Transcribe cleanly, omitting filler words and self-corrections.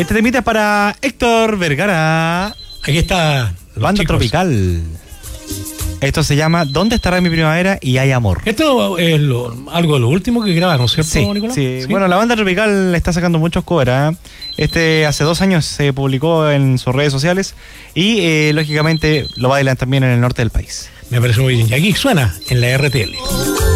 Este temita es para Héctor Vergara. Aquí está. Banda Tropical. Esto se llama ¿Dónde estará mi primavera y hay amor? Esto es algo de lo último que grabaron, ¿cierto, Sí, Nicolás? sí. Bueno, la Banda Tropical está sacando muchos covers. Hace 2 años se publicó en sus redes sociales y lógicamente lo bailan también en el norte del país. Me parece muy bien. Y aquí suena en la RTL.